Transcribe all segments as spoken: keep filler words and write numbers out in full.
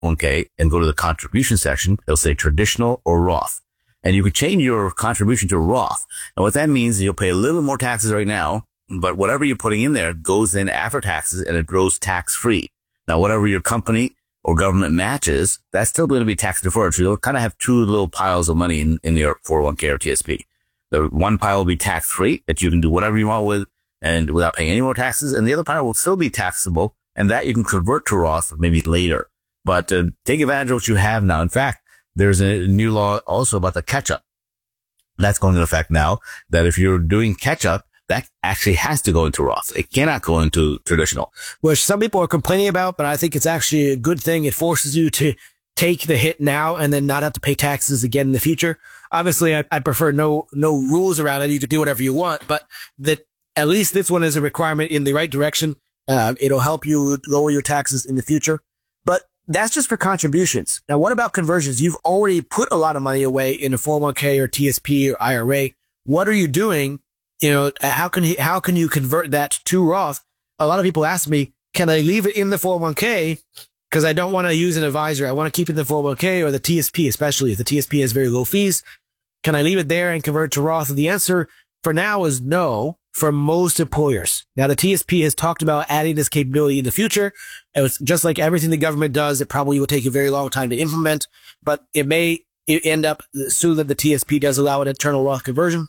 one k and go to the contribution section, it'll say traditional or Roth. And you can change your contribution to Roth. And what that means is you'll pay a little more taxes right now, but whatever you're putting in there goes in after taxes and it grows tax free. Now, whatever your company or government matches, that's still going to be tax deferred. So you'll kind of have two little piles of money in, in your four oh one k or T S P. The one pile will be tax free that you can do whatever you want with and without paying any more taxes. And the other pile will still be taxable and that you can convert to Roth maybe later. But uh, take advantage of what you have now. In fact, there's a new law also about the catch up. That's going into effect now that if you're doing catch up, that actually has to go into Roth. It cannot go into traditional. Which some people are complaining about, but I think it's actually a good thing. It forces you to take the hit now and then not have to pay taxes again in the future. Obviously, I, I prefer no no rules around it. You can do whatever you want, but that at least this one is a requirement in the right direction. Uh, it'll help you lower your taxes in the future. But that's just for contributions. Now, what about conversions? You've already put a lot of money away in a four oh one k or T S P or I R A. What are you doing? You know, how can he, how can you convert that to Roth? A lot of people ask me, can I leave it in the four oh one k? Because I don't want to use an advisor. I want to keep it in the four oh one k or the T S P, especially if the T S P has very low fees. Can I leave it there and convert to Roth? And the answer for now is no for most employers. Now, the T S P has talked about adding this capability in the future. It was just like everything the government does. It probably will take a very long time to implement, but it may end up soon that the T S P does allow an internal Roth conversion.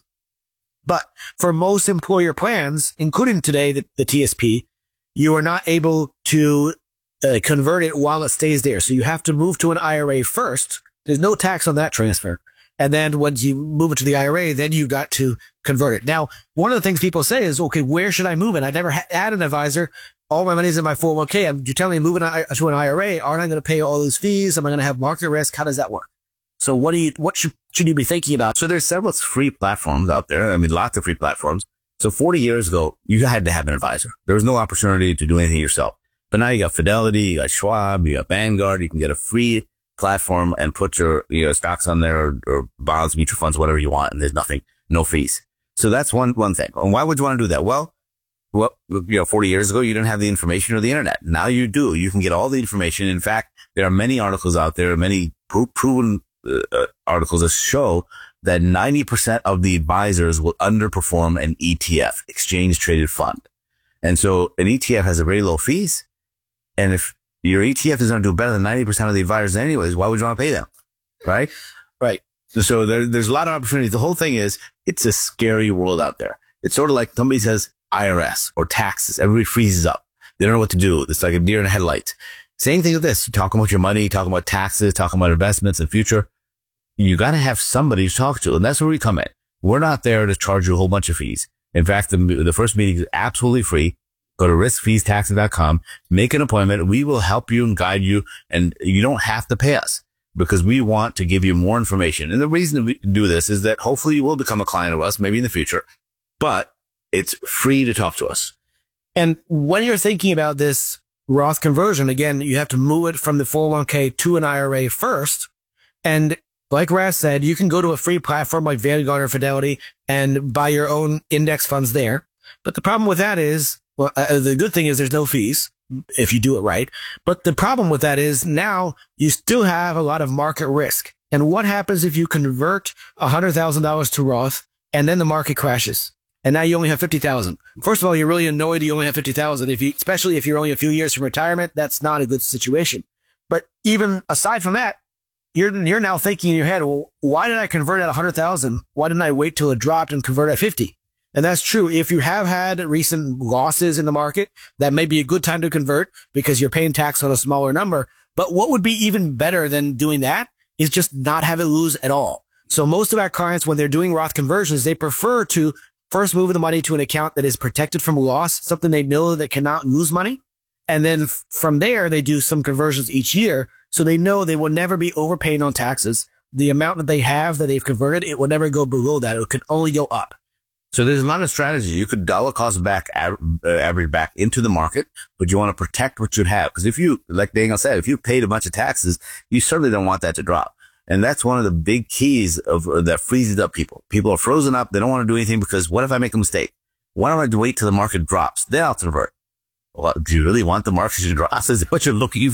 But for most employer plans, including today, the, the T S P, you are not able to uh, convert it while it stays there. So you have to move to an I R A first. There's no tax on that transfer. And then once you move it to the I R A, then you got to convert it. Now, one of the things people say is, okay, where should I move it? I never had an advisor. All my money's in my four oh one k. You're telling me moving to an I R A. Aren't I going to pay all those fees? Am I going to have market risk? How does that work? So what do you, what should, should you be thinking about? So there's several free platforms out there. I mean, lots of free platforms. So forty years ago, you had to have an advisor. There was no opportunity to do anything yourself. But now you got Fidelity, you got Schwab, you got Vanguard. You can get a free platform and put your, you know, stocks on there or, or bonds, mutual funds, whatever you want. And there's nothing, no fees. So that's one, one thing. And why would you want to do that? Well, well, you know, forty years ago, you didn't have the information or the internet. Now you do. You can get all the information. In fact, there are many articles out there, many pro- proven uh, articles that show that ninety percent of the advisors will underperform an E T F, exchange traded fund. And so an E T F has a very low fees. And if your E T F is going to do better than ninety percent of the advisors anyways, why would you want to pay them? Right? Right. So there, there's a lot of opportunities. The whole thing is, it's a scary world out there. It's sort of like somebody says I R S or taxes. Everybody freezes up. They don't know what to do. It's like a deer in the headlights. Same thing with this. Talking about your money, talking about taxes, talking about investments and future. You got to have somebody to talk to. And that's where we come in. We're not there to charge you a whole bunch of fees. In fact, the, the first meeting is absolutely free. Go to risk fees taxes dot com, make an appointment. We will help you and guide you. And you don't have to pay us because we want to give you more information. And the reason we do this is that hopefully you will become a client of us, maybe in the future, but it's free to talk to us. And when you're thinking about this Roth conversion, again, you have to move it from the four oh one k to an I R A first. And like Raz said, you can go to a free platform like Vanguard or Fidelity and buy your own index funds there. But the problem with that is, well, uh, the good thing is there's no fees if you do it right. But the problem with that is now you still have a lot of market risk. And what happens if you convert one hundred thousand dollars to Roth and then the market crashes? And now you only have fifty thousand. First of all, you're really annoyed you only have fifty thousand. If you, especially if you're only a few years from retirement, that's not a good situation. But even aside from that, you're, you're now thinking in your head, well, why did I convert at one hundred thousand? Why didn't I wait till it dropped and convert at fifty? And that's true. If you have had recent losses in the market, that may be a good time to convert because you're paying tax on a smaller number. But what would be even better than doing that is just not have it lose at all. So most of our clients, when they're doing Roth conversions, they prefer to first move the money to an account that is protected from loss, something they know that cannot lose money. And then from there, they do some conversions each year. So they know they will never be overpaying on taxes. The amount that they have that they've converted, it will never go below that. It can only go up. So there's a lot of strategy. You could dollar cost back, uh, average back into the market, but you want to protect what you have. Because if you, like Daniel said, if you paid a bunch of taxes, you certainly don't want that to drop. And that's one of the big keys of uh, that freezes up people. People are frozen up. They don't want to do anything because what if I make a mistake? Why don't I wait till the market drops? Then I'll convert. Well, do you really want the market to drop? Is it what you're looking for?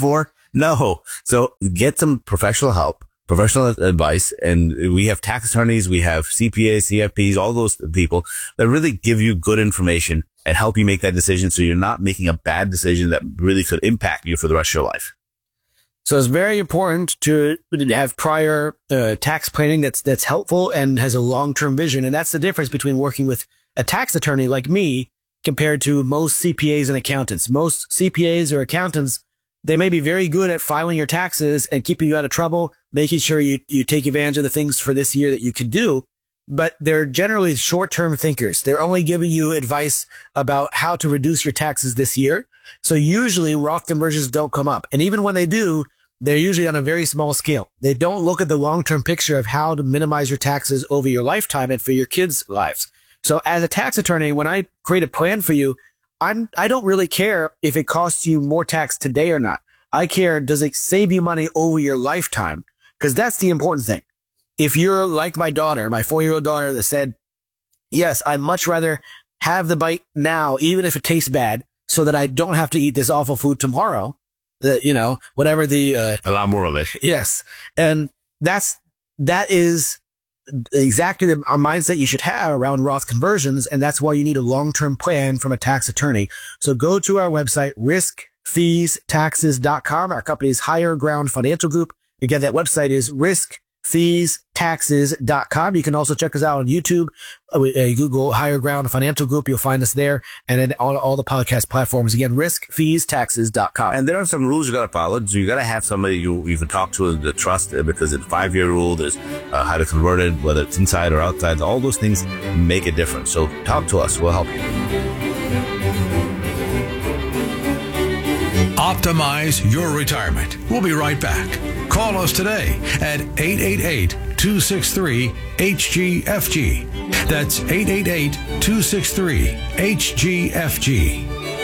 No. So get some professional help, professional advice. And we have tax attorneys. We have C P As, C F Ps, all those people that really give you good information and help you make that decision. So you're not making a bad decision that really could impact you for the rest of your life. So it's very important to have prior uh, tax planning that's that's helpful and has a long-term vision. And that's the difference between working with a tax attorney like me compared to most C P As and accountants. Most C P As or accountants, they may be very good at filing your taxes and keeping you out of trouble, making sure you, you take advantage of the things for this year that you can do. But they're generally short-term thinkers. They're only giving you advice about how to reduce your taxes this year. So usually Roth conversions don't come up. And even when they do, they're usually on a very small scale. They don't look at the long-term picture of how to minimize your taxes over your lifetime and for your kids' lives. So as a tax attorney, when I create a plan for you, I'm, I don't really care if it costs you more tax today or not. I care, does it save you money over your lifetime? Because that's the important thing. If you're like my daughter, my four-year-old daughter that said, yes, I'd much rather have the bite now, even if it tastes bad, so that I don't have to eat this awful food tomorrow. The, you know, whatever the, uh, a lot more of it. Yes. And that's, that is exactly the mindset you should have around Roth conversions. And that's why you need a long-term plan from a tax attorney. So go to our website, risk fees taxes dot com. Our company's Higher Ground Financial Group. Again, that website is risk fees taxes dot com. You can also check us out on YouTube. Uh, Google Higher Ground Financial Group. You'll find us there. And then all, all the podcast platforms. Again, risk fees taxes dot com. And there are some rules you got to follow. So you got to have somebody you, you can talk to the trust, because it's a five-year rule. There's uh, how to convert it, whether it's inside or outside. All those things make a difference. So talk to us. We'll help you. Optimize your retirement. We'll be right back. Call us today at eight eight eight, two six three, H G F G. That's eight eight eight, two six three, H G F G.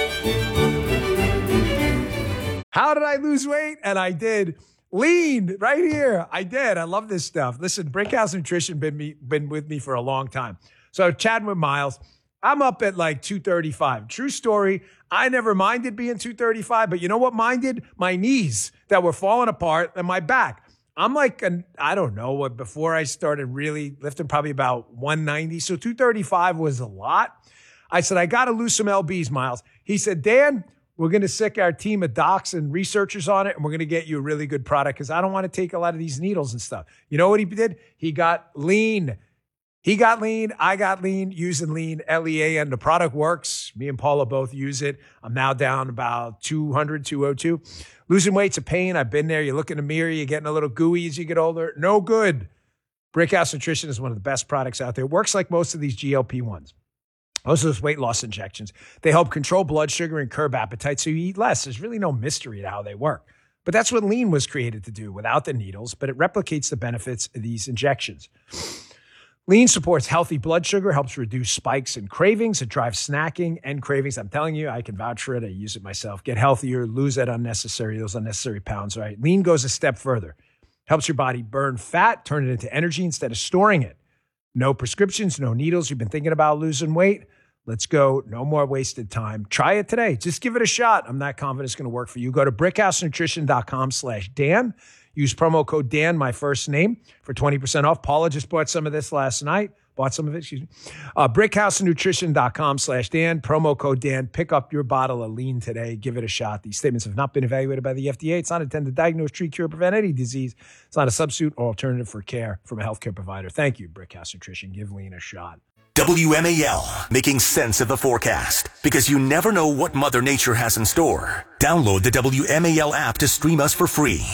How did I lose weight? And I did. Lean right here. I did. I love this stuff. Listen, Brickhouse Nutrition been me, been with me for a long time. So chatting with Miles, I'm up at like two thirty-five. True story. I never minded being two thirty-five, but you know what minded? My knees that were falling apart and my back. I'm like, an, I don't know what, before I started really lifting, probably about one ninety. So two thirty-five was a lot. I said, I got to lose some L Bs, Miles. He said, Dan, we're going to sick our team of docs and researchers on it, and we're going to get you a really good product because I don't want to take a lot of these needles and stuff. You know what he did? He got lean. He got lean. I got lean using lean, L E A N. The product works. Me and Paula both use it. I'm now down about two hundred, two oh two. Losing weight's a pain. I've been there. You look in the mirror, you're getting a little gooey as you get older. No good. Brickhouse Nutrition is one of the best products out there. It works like most of these G L P ones. Most of those weight loss injections. They help control blood sugar and curb appetite so you eat less. There's really no mystery to how they work. But that's what lean was created to do without the needles, but it replicates the benefits of these injections. Lean supports healthy blood sugar, helps reduce spikes and cravings. It drives snacking and cravings. I'm telling you, I can vouch for it. I use it myself. Get healthier, lose that unnecessary, those unnecessary pounds, right? Lean goes a step further. Helps your body burn fat, turn it into energy instead of storing it. No prescriptions, no needles. You've been thinking about losing weight? Let's go. No more wasted time. Try it today. Just give it a shot. I'm not confident it's going to work for you. Go to brickhousenutrition.com slash Dan. Use promo code Dan, my first name, for twenty percent off. Paula just bought some of this last night. Bought some of it, excuse me. Uh, brickhousenutrition.com slash Dan. Promo code Dan. Pick up your bottle of lean today. Give it a shot. These statements have not been evaluated by the F D A. It's not intended to diagnose, treat, cure, prevent any disease. It's not a substitute or alternative for care from a healthcare provider. Thank you, Brickhouse Nutrition. Give lean a shot. W M A L, making sense of the forecast, because you never know what Mother Nature has in store. Download the W M A L app to stream us for free.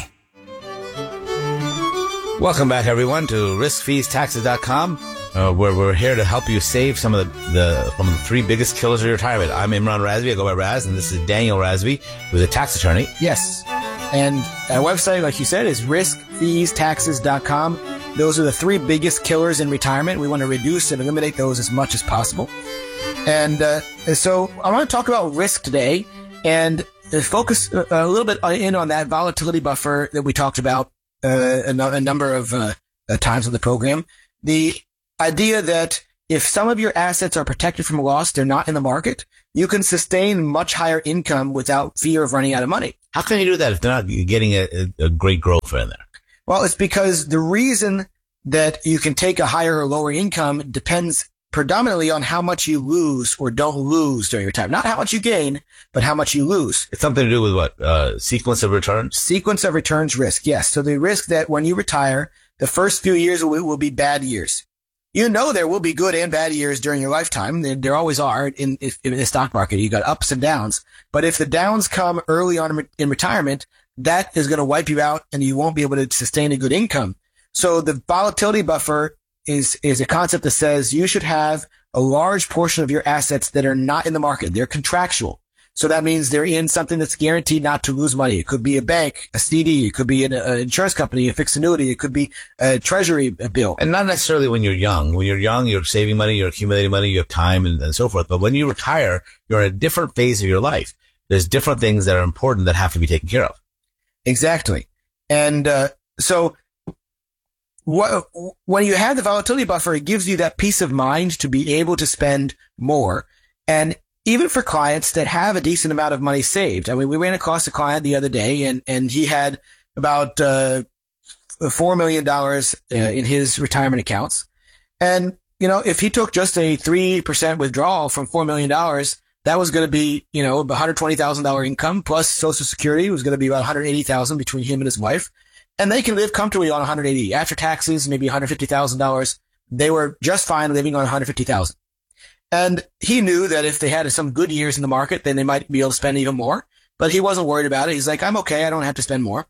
Welcome back, everyone, to risk fees taxes dot com, uh, where we're here to help you save some of the, the from the three biggest killers of your retirement. I'm Imran Razvi. I go by Raz, and this is Daniel Razvi, who's a tax attorney. Yes. And our website, like you said, is risk fees taxes dot com. Those are the three biggest killers in retirement. We want to reduce and eliminate those as much as possible. And uh, so I want to talk about risk today and focus a, a little bit in on that volatility buffer that we talked about uh, a, a number of uh, times on the program. The idea that if some of your assets are protected from loss, they're not in the market. you can sustain much higher income without fear of running out of money. How can you do that if they're not getting a, a, a great growth in there? Well, it's because the reason that you can take a higher or lower income depends predominantly on how much you lose or don't lose during your time. Not how much you gain, but how much you lose. It's something to do with what? Uh, sequence of returns? Sequence of returns risk. Yes. So the risk that when you retire, the first few years will, will be bad years. You know, there will be good and bad years during your lifetime. There, there always are in, in, in the stock market. You got ups and downs. But if the downs come early on in retirement, that is going to wipe you out and you won't be able to sustain a good income. So the volatility buffer is, is a concept that says you should have a large portion of your assets that are not in the market. They're contractual. So that means they're in something that's guaranteed not to lose money. It could be a bank, a C D. It could be an, an insurance company, a fixed annuity. It could be a treasury bill. And not necessarily when you're young. When you're young, you're saving money, you're accumulating money, you have time and, and so forth. But when you retire, you're in a different phase of your life. There's different things that are important that have to be taken care of. Exactly. And uh, so what, when you have the volatility buffer, it gives you that peace of mind to be able to spend more. And even for clients that have a decent amount of money saved. I mean, we ran across a client the other day and, and he had about, uh, four million dollars uh, in his retirement accounts. And, you know, if he took just a three percent withdrawal from four million dollars, that was going to be, you know, one hundred twenty thousand dollars income plus Social Security was going to be about one hundred eighty thousand dollars between him and his wife. And they can live comfortably on one hundred eighty after taxes, maybe one hundred fifty thousand dollars. They were just fine living on one hundred fifty thousand dollars. And he knew that if they had some good years in the market, then they might be able to spend even more. But he wasn't worried about it. He's like, I'm okay. I don't have to spend more.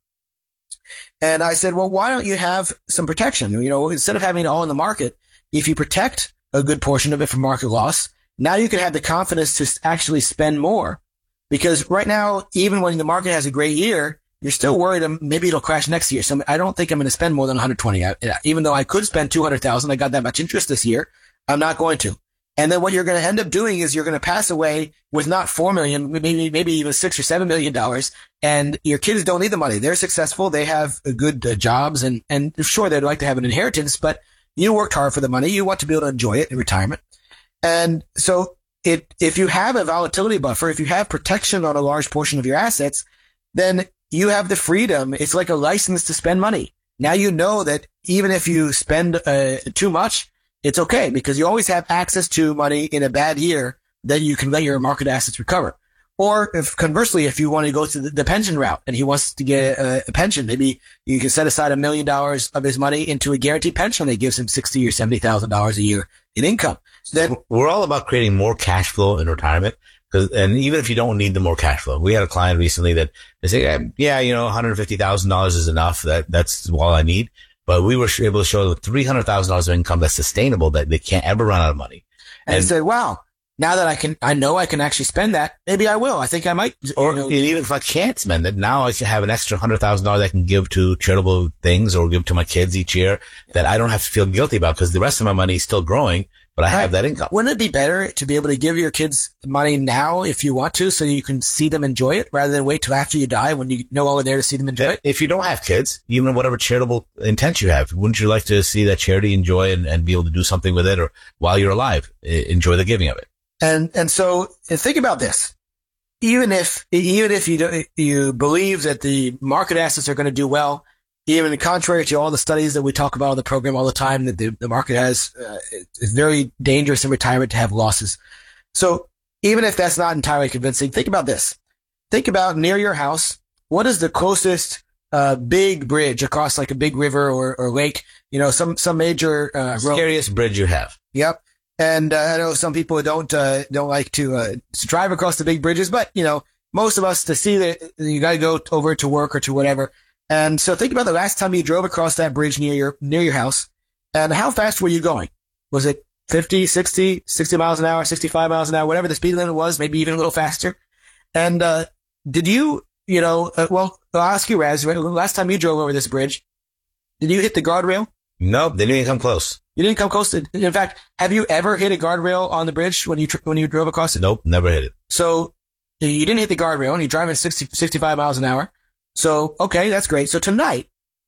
And I said, well, why don't you have some protection? You know, instead of having it all in the market, if you protect a good portion of it from market loss, now you can have the confidence to actually spend more. Because right now, even when the market has a great year, you're still worried maybe it'll crash next year. So I don't think I'm going to spend more than one hundred twenty. Even though I could spend two hundred thousand, I got that much interest this year. I'm not going to. And then what you're going to end up doing is you're going to pass away with not four million, maybe, maybe even six or seven million dollars. And your kids don't need the money. They're successful. They have good uh, jobs and, and sure, they'd like to have an inheritance, but you worked hard for the money. You want to be able to enjoy it in retirement. And so it, if you have a volatility buffer, if you have protection on a large portion of your assets, then you have the freedom. It's like a license to spend money. Now you know that even if you spend uh, too much, it's okay because you always have access to money in a bad year that you can let your market assets recover. Or if conversely, if you want to go to the, the pension route and he wants to get a, a pension, maybe you can set aside a million dollars of his money into a guaranteed pension that gives him sixty or seventy thousand dollars a year in income. Then we're all about creating more cash flow in retirement. Cause, and even if you don't need the more cash flow, we had a client recently that they say, yeah, you know, one hundred fifty thousand dollars is enough. That, that's all I need. But we were able to show three hundred thousand dollars of income that's sustainable, that they can't ever run out of money. And, and say, wow, now that I can, I know I can actually spend that. Maybe I will. I think I might. Or you know, even if I can't spend it, now I should have an extra one hundred thousand dollars I can give to charitable things or give to my kids each year that I don't have to feel guilty about because the rest of my money is still growing, but I right. have that income. Wouldn't it be better to be able to give your kids money now if you want to so you can see them enjoy it rather than wait till after you die when you no longer there to see them enjoy it? If you don't have kids, even whatever charitable intent you have, wouldn't you like to see that charity enjoy and, and be able to do something with it or while you're alive, enjoy the giving of it? And, and so and think about this. Even if, even if you don't, you believe that the market assets are going to do well, even contrary to all the studies that we talk about on the program all the time, that the, the market has, uh, it's very dangerous in retirement to have losses. So even if that's not entirely convincing, think about this. Think about near your house. What is the closest, uh, big bridge across like a big river or, or lake? You know, some, some major, uh, scariest bridge you have. Yep. And, uh, I know some people don't, uh, don't like to, uh, to drive across the big bridges, but you know, most of us to see that you got to go over to work or to whatever. And so think about the last time you drove across that bridge near your, near your house and how fast were you going? Was it fifty, sixty, sixty miles an hour, sixty-five miles an hour, whatever the speed limit was, maybe even a little faster? And, uh, did you, you know, uh, well, I'll ask you, Raz, last time you drove over this bridge, did you hit the guardrail? Nope. They didn't even come close. You didn't come close to, in fact, have you ever hit a guardrail on the bridge when you, tr- when you drove across it? Nope. Never hit it. So you didn't hit the guardrail and you're driving sixty, sixty-five miles an hour. So, okay, that's great. So tonight,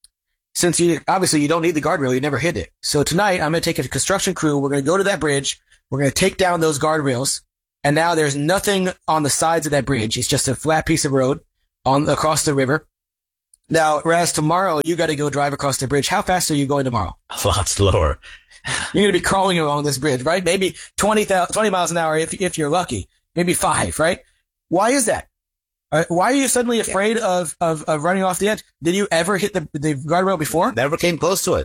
since you, obviously you don't need the guardrail, you never hit it. So tonight I'm going to take a construction crew. We're going to go to that bridge. We're going to take down those guardrails And now there's nothing on the sides of that bridge. It's just a flat piece of road on across the river. Now, whereas tomorrow you got to go drive across the bridge. How fast are you going tomorrow? A lot slower. You're going to be crawling along this bridge, right? Maybe twenty, twenty miles an hour if, if you're lucky. Maybe five, right? Why is that? Uh, why are you suddenly afraid of, of, of running off the edge? Did you ever hit the, the guardrail before? Never came close to it.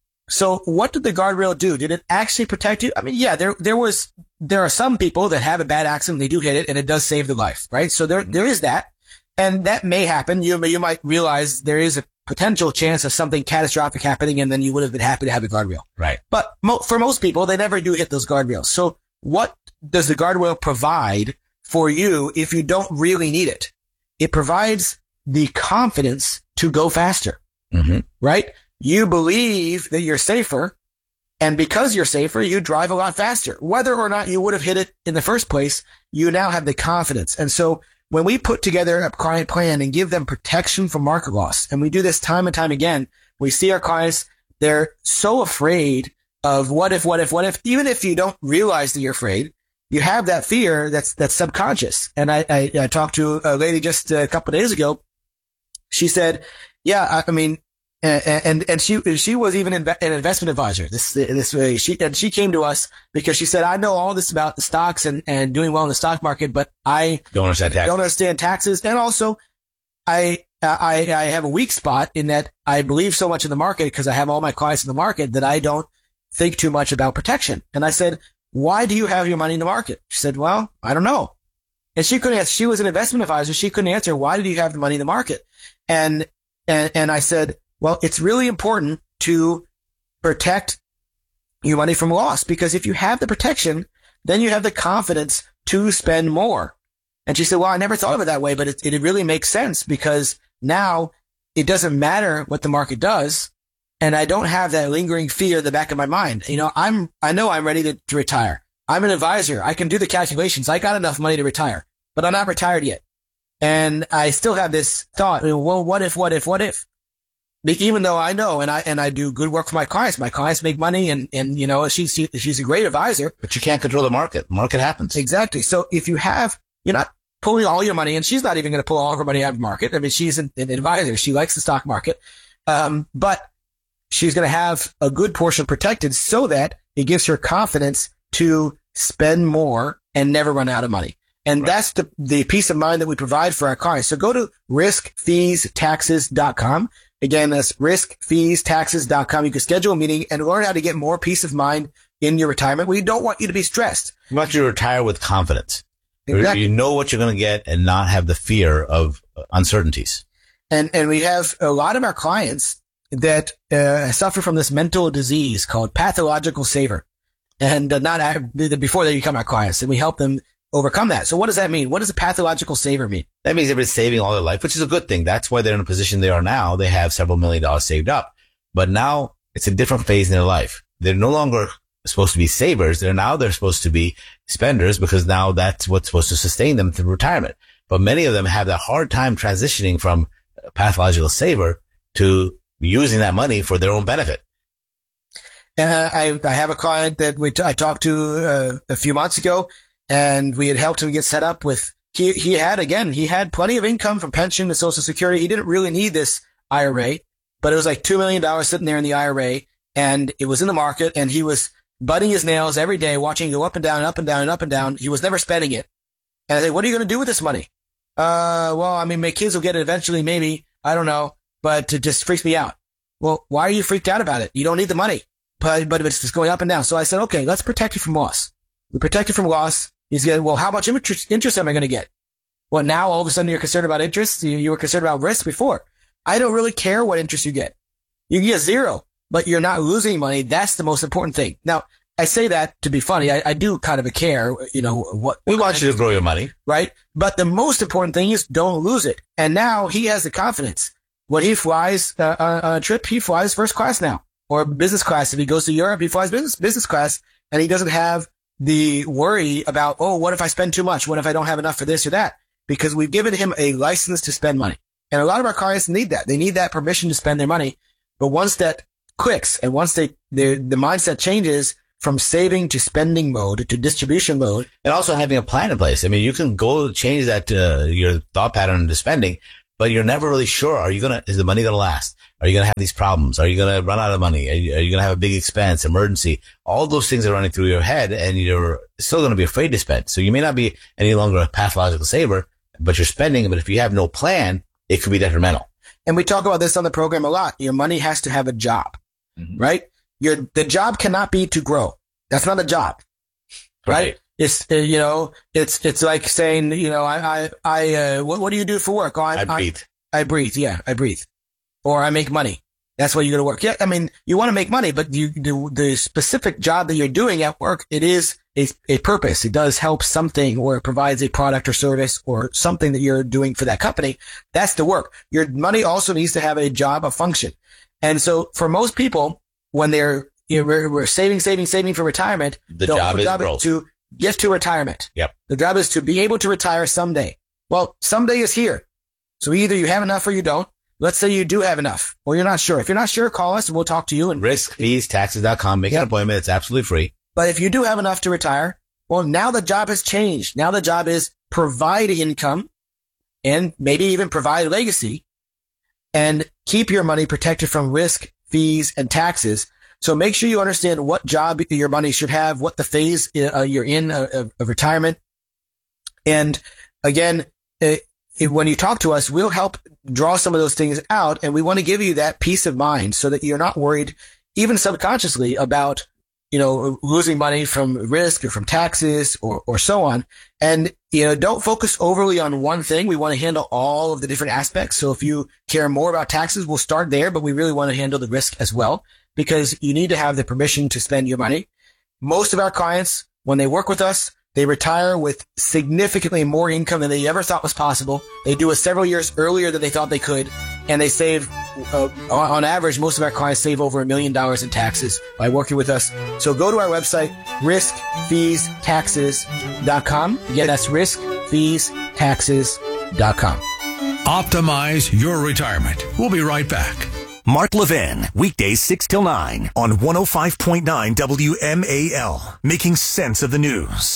So what did the guardrail do? Did it actually protect you? I mean, yeah, there, there was, there are some people that have a bad accident. They do hit it and it does save their life, right? So there, there is that. And that may happen. You, you might realize there is a potential chance of something catastrophic happening, and then you would have been happy to have a guardrail. Right. But mo- for most people, they never do hit those guardrails. So what does the guardrail provide for you if you don't really need it? It provides the confidence to go faster, mm-hmm. right? You believe that you're safer, and because you're safer, you drive a lot faster. Whether or not you would have hit it in the first place, you now have the confidence. And so when we put together a client plan and give them protection from market loss, and we do this time and time again, we see our clients, they're so afraid of what if, what if, what if, even if you don't realize that you're afraid, you have that fear that's, that's subconscious. And I, I, I talked to a lady just a couple of days ago. She said, yeah, I, I mean, and, and she, she was even an investment advisor. This, this way, she, and she came to us because she said, I know all this about the stocks and, and doing well in the stock market, but I don't understand taxes. Don't understand taxes. And also I, I, I have a weak spot in that I believe so much in the market because I have all my clients in the market that I don't think too much about protection. And I said, why do you have your money in the market? She said, well, I don't know. And she couldn't answer. She was an investment advisor. She couldn't answer. Why did you have the money in the market? And, and, and I said, well, it's really important to protect your money from loss, because if you have the protection, then you have the confidence to spend more. And she said, well, I never thought of it that way, but it, it really makes sense because now it doesn't matter what the market does. And I don't have that lingering fear in the back of my mind. You know, I'm, I know I'm ready to, to retire. I'm an advisor. I can do the calculations. I got enough money to retire, but I'm not retired yet. And I still have this thought, well, what if, what if, what if? Even though I know, and I, and I do good work for my clients, my clients make money and, and, you know, she's, she, she's a great advisor. But you can't control the market. The market happens. Exactly. So if you have, you're not pulling all your money, and she's not even going to pull all of her money out of the market. I mean, she's an, an advisor. She likes the stock market. Um, but she's going to have a good portion protected so that it gives her confidence to spend more and never run out of money. And right. That's the, the peace of mind that we provide for our clients. So go to risk fees taxes dot com. Again, that's risk fees taxes dot com. You can schedule a meeting and learn how to get more peace of mind in your retirement. We don't want you to be stressed. We want you to retire with confidence. Exactly. You know what you're going to get and not have the fear of uncertainties. And, and we have a lot of our clients that uh, suffer from this mental disease called pathological saver. And uh, not before they become our clients, and we help them overcome that. So what does that mean? What does a pathological saver mean? That means they've been saving all their life, which is a good thing. That's why they're in a position they are now. They have several million dollars saved up. But now it's a different phase in their life. They're no longer supposed to be savers. They're now they're supposed to be spenders, because now that's what's supposed to sustain them through retirement. But many of them have that hard time transitioning from a pathological saver to using that money for their own benefit. Uh, I, I have a client that we t- I talked to uh, a few months ago, and we had helped him get set up with, he, he had, again, he had plenty of income from pension and Social Security. He didn't really need this I R A, but it was like two million dollars sitting there in the I R A, and it was in the market, and he was butting his nails every day, watching it go up and down and up and down and up and down. He was never spending it. And I said, what are you going to do with this money? Uh, well, I mean, my kids will get it eventually, maybe. I don't know, but it just freaks me out. Well, why are you freaked out about it? You don't need the money. But, but it's just going up and down. So I said, okay, let's protect you from loss. We protect you from loss. He's getting, well, how much interest, interest am I going to get? Well, now all of a sudden you're concerned about interest. You, you were concerned about risk before. I don't really care what interest you get. You can get zero, but you're not losing money. That's the most important thing. Now, I say that to be funny. I, I do kind of a care, you know, what we want you to grow your money, right? But the most important thing is don't lose it. And now he has the confidence. When he flies uh, on a trip, he flies first class now. Or business class. If he goes to Europe, he flies business, business class, and he doesn't have the worry about, oh, what if I spend too much? What if I don't have enough for this or that? Because we've given him a license to spend money. And a lot of our clients need that. They need that permission to spend their money. But once that clicks and once they, the, the mindset changes from saving to spending mode to distribution mode. And also having a plan in place. I mean, you can go change that, uh, your thought pattern to spending, but you're never really sure. Are you going to, is the money going to last? Are you going to have these problems? Are you going to run out of money? Are you, are you going to have a big expense, emergency? All those things are running through your head, and you're still going to be afraid to spend. So you may not be any longer a pathological saver, but you're spending. But if you have no plan, it could be detrimental. And we talk about this on the program a lot. Your money has to have a job, mm-hmm. right? Your, the job cannot be to grow. That's not a job, right? right. It's, uh, you know, it's, it's like saying, you know, I, I, I, uh, what, what do you do for work? Oh, I, I breathe. I, I breathe. Yeah. I breathe. Or I make money. That's why you go to work. Yeah. I mean, you want to make money, but you, the, the specific job that you're doing at work, it is a, a purpose. It does help something, or it provides a product or service or something that you're doing for that company. That's the work. Your money also needs to have a job, a function. And so for most people, when they're, you know, we're, we're saving, saving, saving for retirement, the job, is, job is to get to retirement. Yep. The job is to be able to retire someday. Well, someday is here. So either you have enough or you don't. Let's say you do have enough, or you're not sure. If you're not sure, call us and we'll talk to you. And risk fees taxes dot com. Make yep. an appointment. It's absolutely free. But if you do have enough to retire, well, now the job has changed. Now the job is provide income and maybe even provide legacy and keep your money protected from risk, fees, and taxes. So make sure you understand what job your money should have, what the phase uh, you're in uh, of, of retirement. And again, uh, if, when you talk to us, we'll help draw some of those things out. And we want to give you that peace of mind so that you're not worried, even subconsciously, about, you know, losing money from risk or from taxes or, or so on. And, you know, don't focus overly on one thing. We want to handle all of the different aspects. So if you care more about taxes, we'll start there, but we really want to handle the risk as well, because you need to have the permission to spend your money. Most of our clients, when they work with us, they retire with significantly more income than they ever thought was possible. They do it several years earlier than they thought they could. And they save, uh, on average, most of our clients save over a million dollars in taxes by working with us. So go to our website, risk fees taxes dot com. Again, that's risk fees taxes dot com. Optimize your retirement. We'll be right back. Mark Levin, weekdays six till nine on one oh five point nine W M A L, making sense of the news.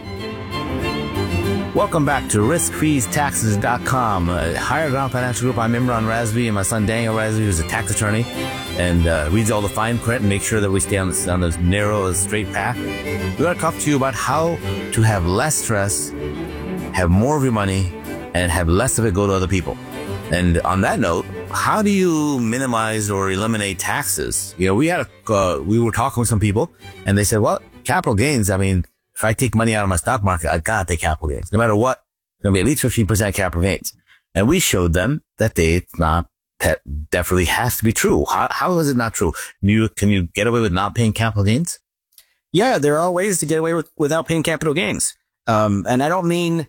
Welcome back to risk fees taxes dot com. Uh, Higher Ground Financial Group. I'm Imran Razvi, and my son Daniel Razvi, who's a tax attorney, and uh, reads all the fine print and makes sure that we stay on this, on this narrow, straight path. We're going to talk to you about how to have less stress, have more of your money, and have less of it go to other people. And on that note, how do you minimize or eliminate taxes? You know, we had a, uh, we were talking with some people, and they said, well, capital gains, I mean, if I take money out of my stock market, I gotta take capital gains. No matter what, it's gonna be at least fifteen percent capital gains. And we showed them that they, it's not, that definitely has to be true. How, how is it not true? Can you, can you get away with not paying capital gains? Yeah, there are ways to get away with, without paying capital gains. Um, and I don't mean,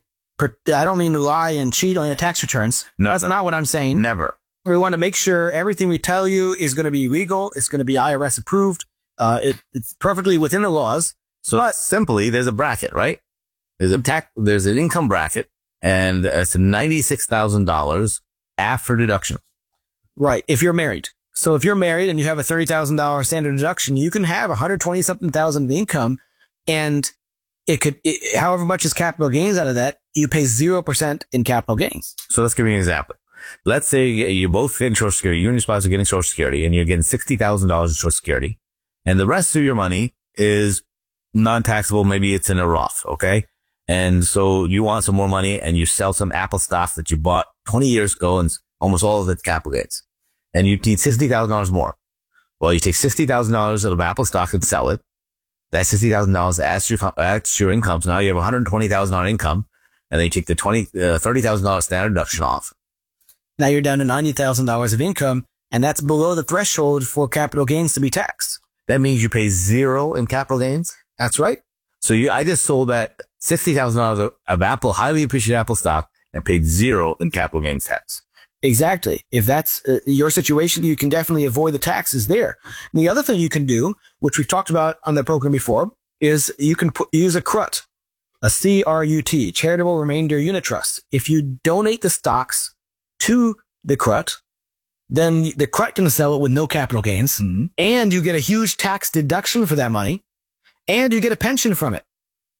I don't mean lie and cheat on your tax returns. No. That's not what I'm saying. Never. We want to make sure everything we tell you is going to be legal. It's going to be I R S approved. Uh, it, it's perfectly within the laws. So but, simply, there's a bracket, right? There's a tax, there's an income bracket, and it's ninety-six thousand dollars after deduction. Right. If you're married. So if you're married and you have a thirty thousand dollars standard deduction, you can have one hundred twenty something thousand of income, and it could, it, however much is capital gains out of that, you pay zero percent in capital gains. So let's give you an example. Let's say you both get Social Security, you and your spouse are getting Social Security, and you're getting sixty thousand dollars in Social Security, and the rest of your money is non-taxable. Maybe it's in a Roth, okay? And so you want some more money, and you sell some Apple stock that you bought twenty years ago, and almost all of it's capital gains. And you need sixty thousand dollars more. Well, you take sixty thousand dollars of Apple stock and sell it. That sixty thousand dollars adds to your, adds to your income. So now you have one hundred twenty thousand dollars income, and then you take the twenty, uh, thirty thousand dollars standard deduction off. Now you're down to ninety thousand dollars of income, and that's below the threshold for capital gains to be taxed. That means you pay zero in capital gains? That's right. So you, I just sold that sixty thousand dollars of, of Apple, highly appreciated Apple stock, and paid zero in capital gains tax. Exactly. If that's uh, your situation, you can definitely avoid the taxes there. And the other thing you can do, which we've talked about on the program before, is you can put, use a C R U T, a C R U T, Charitable Remainder Unit Trust. If you donate the stocks to the C R U T, then the C R U T can sell it with no capital gains, mm-hmm. and you get a huge tax deduction for that money. and you get a pension from it.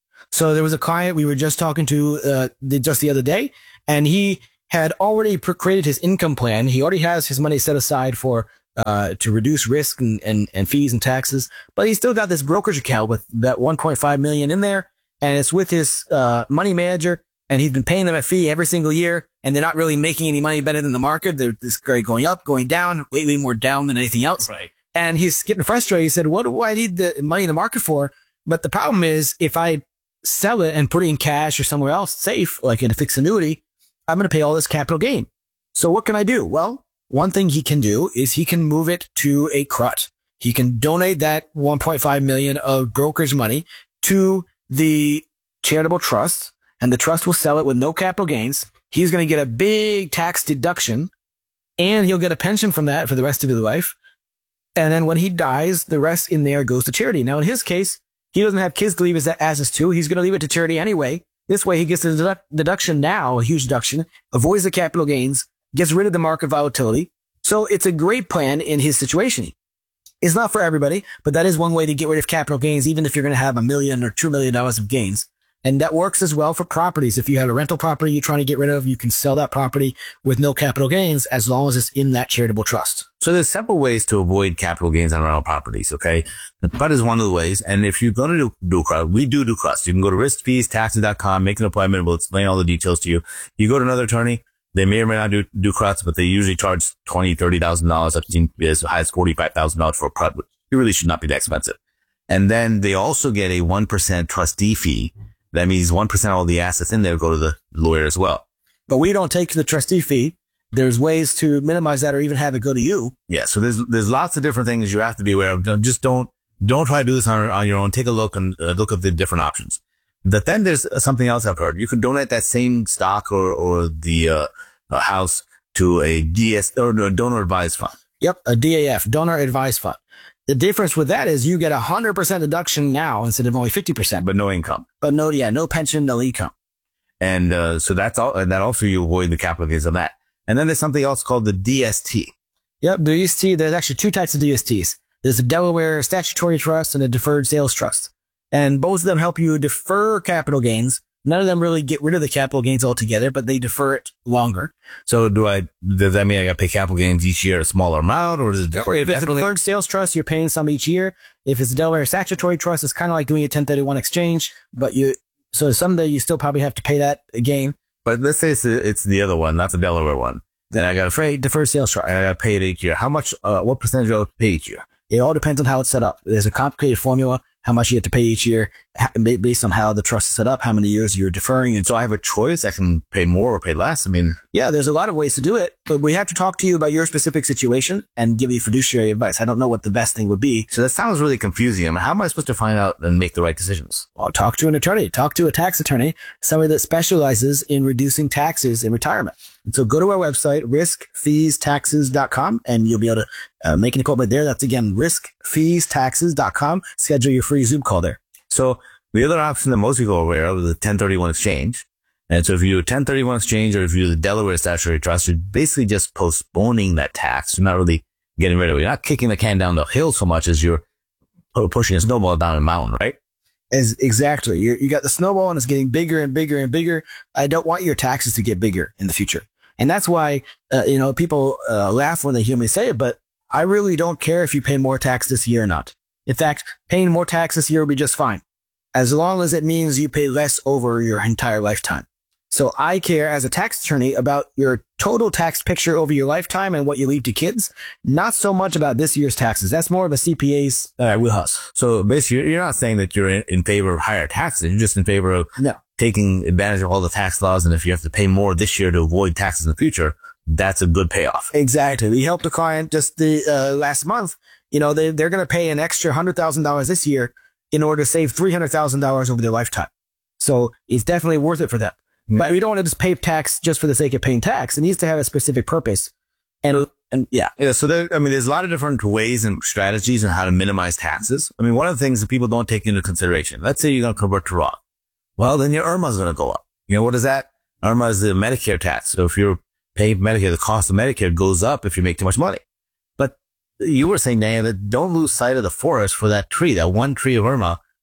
So there was a client we were just talking to uh, just the other day, and he had already created his income plan. He already has his money set aside for uh, to reduce risk and, and, and fees and taxes, but he's still got this brokerage account with that one point five million in there, and it's with his uh, money manager, and he's been paying them a fee every single year, and they're not really making any money better than the market. They're just going up, going down, way, way more down than anything else. Right. And he's getting frustrated. He said, what do I need the money in the market for? But the problem is, if I sell it and put it in cash or somewhere else safe, like in a fixed annuity, I'm going to pay all this capital gain. So what can I do? Well, one thing he can do is he can move it to a C R U T. He can donate that one point five million of broker's money to the charitable trust, and the trust will sell it with no capital gains. He's going to get a big tax deduction, and he'll get a pension from that for the rest of his life. And then when he dies, the rest in there goes to charity. Now, in his case, he doesn't have kids to leave his assets to. He's going to leave it to charity anyway. This way, he gets the dedu- deduction now, a huge deduction, avoids the capital gains, gets rid of the market volatility. So it's a great plan in his situation. It's not for everybody, but that is one way to get rid of capital gains, even if you're going to have a million or two million dollars of gains. And that works as well for properties. If you have a rental property you're trying to get rid of, you can sell that property with no capital gains as long as it's in that charitable trust. So there's several ways to avoid capital gains on rental properties, okay? The C R U T is one of the ways. And if you're going to do, do C R U T, we do do C R U Ts. You can go to risk fees taxes dot com, make an appointment. We'll explain all the details to you. You go to another attorney. They may or may not do, do C R U Ts, but they usually charge twenty thousand dollars, thirty thousand dollars. I've seen as high as forty-five thousand dollars for a C R U T, which it really should not be that expensive. And then they also get a one percent trustee fee. That means one percent of all the assets in there go to the lawyer as well. But we don't take the trustee fee. There's ways to minimize that or even have it go to you. Yeah. So there's, there's lots of different things you have to be aware of. Don't, just don't, don't try to do this on, on your own. Take a look and uh, look at the different options. But then there's something else I've heard. You can donate that same stock or, or the, uh, uh house to a D S or a donor advised fund. Yep. A D A F, donor advised fund. The difference with that is you get a hundred percent deduction now instead of only fifty percent, But no income. but no, yeah, no pension, no income. And, uh, so that's all, and that also you avoid the capital gains on that. And then there's something else called the D S T. Yep. D S T, there's actually two types of D S Ts. There's a Delaware statutory trust and a deferred sales trust. And both of them help you defer capital gains. None of them really get rid of the capital gains altogether, but they defer it longer. So do I, does that mean I got to pay capital gains each year a smaller amount, or is it If it's a definitely? deferred sales trust, you're paying some each year. If it's a Delaware statutory trust, it's kind of like doing a ten thirty-one exchange, but you, so someday you still probably have to pay that again. But let's say it's, the- it's the other one, not the Delaware one. Then I got to Afraid deferred sales trust. I got to pay it each year. How much, uh, what percentage do I pay each year? It all depends on how it's set up. There's a complicated formula, how much you have to pay each year, ha- ba- based on how the trust is set up, how many years you're deferring. And So I have a choice. I can pay more or pay less. I mean, yeah, there's a lot of ways to do it, but we have to talk to you about your specific situation and give you fiduciary advice. I don't know what the best thing would be. so that sounds really confusing. I mean, how am I supposed to find out and make the right decisions? Well, talk to an attorney, talk to a tax attorney, somebody that specializes in reducing taxes in retirement. And so go to our website, risk fees taxes dot com, and you'll be able to uh, make an appointment there. That's again, risk fees taxes dot com. Schedule your free Zoom call there. So the other option that most people are aware of is the ten thirty-one exchange. And so if you do a ten thirty-one exchange or if you do the Delaware statutory trust, you're basically just postponing that tax. You're not really getting rid of it. You're not kicking the can down the hill so much as you're pushing a snowball down a mountain, right? As exactly. You're, you got the snowball and it's getting bigger and bigger and bigger. I don't want your taxes to get bigger in the future. And that's why, uh, you know, people uh, laugh when they hear me say it, but I really don't care if you pay more tax this year or not. In fact, paying more tax this year will be just fine, as long as it means you pay less over your entire lifetime. So I care as a tax attorney about your total tax picture over your lifetime and what you leave to kids, not so much about this year's taxes. That's more of a C P A's uh, wheelhouse. So basically, you're not saying that you're in, in favor of higher taxes. You're just in favor of No. taking advantage of all the tax laws. And if you have to pay more this year to avoid taxes in the future, that's a good payoff. Exactly. We helped a client just the uh, last month. You know, they, they're going to pay an extra one hundred thousand dollars this year in order to save three hundred thousand dollars over their lifetime. So it's definitely worth it for them. Mm. But we don't want to just pay tax just for the sake of paying tax. It needs to have a specific purpose. And, and yeah. Yeah. So there, I mean, there's a lot of different ways and strategies on how to minimize taxes. I mean, one of the things that people don't take into consideration, let's say you're going to convert to Roth. Well, then your I R M A is going to go up. You know, what is that? I R M A is the Medicare tax. So if you're paying Medicare, the cost of Medicare goes up if you make too much money. But you were saying, Daniel, that don't lose sight of the forest for that tree. That one tree of I R M A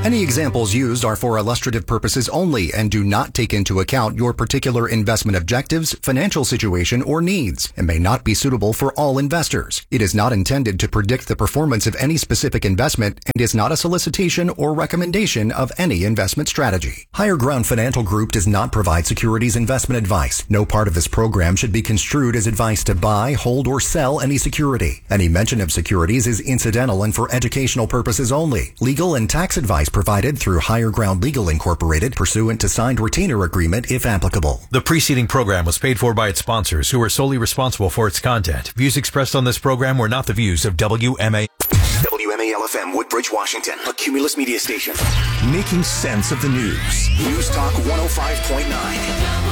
Any examples used are for illustrative purposes only and do not take into account your particular investment objectives, financial situation, or needs, and may not be suitable for all investors. It is not intended to predict the performance of any specific investment and is not a solicitation or recommendation of any investment strategy. Higher Ground Financial Group does not provide securities investment advice. No part of this program should be construed as advice to buy, hold, or sell any security. Any mention of securities is incidental and for educational purposes only. Legal and tax advice provided through Higher Ground Legal Incorporated pursuant to signed retainer agreement if applicable. The preceding program was paid for by its sponsors, who are solely responsible for its content. Views expressed on this program were not the views of W M A. W M A L F M, Woodbridge, Washington, a Cumulus media station. Making sense of the news. News Talk one oh five point nine.